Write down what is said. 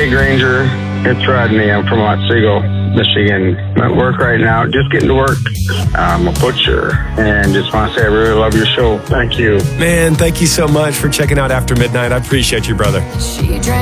Rodney Granger. It's Rodney. I'm from Otsego, Michigan. I'm at work right now, just getting to work. I'm a butcher, and just want to say I really love your show. Thank you. Man, thank you so much for checking out After Midnight. I appreciate you, brother.